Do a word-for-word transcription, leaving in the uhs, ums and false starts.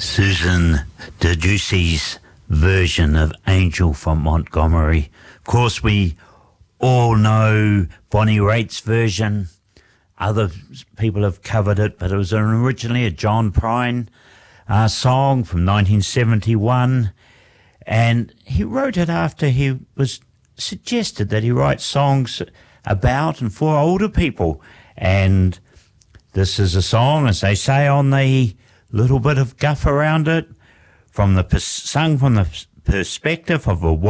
Susan Deducci's version of Angel from Montgomery. Of course, we all know Bonnie Raitt's version. Other people have covered it, but it was originally a John Prine uh, song from nineteen seventy-one, and he wrote it after he was suggested that he write songs about and for older people. And this is a song, as they say on the little bit of guff around it, from the sung from the perspective of a